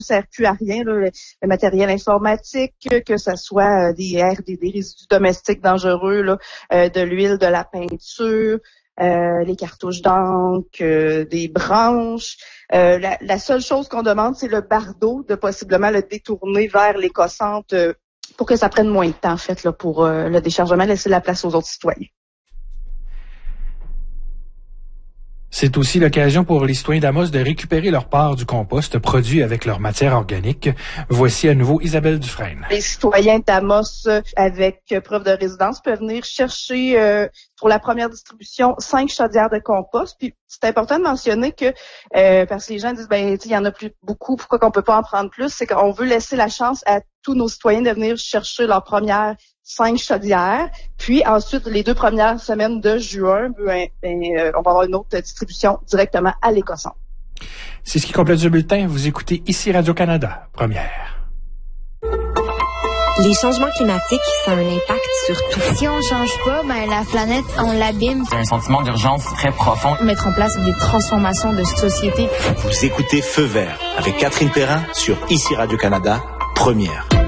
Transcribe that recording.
sert plus à rien, là, le matériel informatique, que ça soit des résidus domestiques dangereux, là, de l'huile, de la peinture, les cartouches d'encre, des branches. La seule chose qu'on demande, c'est le bardeau, de possiblement le détourner vers les cossantes pour que ça prenne moins de temps, en fait, là, pour le déchargement, laisser la place aux autres citoyens. C'est aussi l'occasion pour les citoyens d'Amos de récupérer leur part du compost produit avec leur matière organique. Voici à nouveau Isabelle Dufresne. Les citoyens d'Amos avec preuve de résidence peuvent venir chercher pour la première distribution 5 chaudières de compost. Puis c'est important de mentionner que parce que les gens disent il y en a plus beaucoup, pourquoi qu'on peut pas en prendre plus, c'est qu'on veut laisser la chance à tous nos citoyens de venir chercher leur première 5 chaudières. Puis ensuite, les 2 premières semaines de juin, on va avoir une autre distribution directement à l'Écosson. C'est ce qui complète ce bulletin. Vous écoutez ici Radio-Canada, première. Les changements climatiques, ça a un impact sur tout. Si on change pas, la planète, on l'abîme. C'est un sentiment d'urgence très profond. Mettre en place des transformations de société. Vous écoutez Feu vert avec Catherine Perrin sur ici Radio-Canada, première.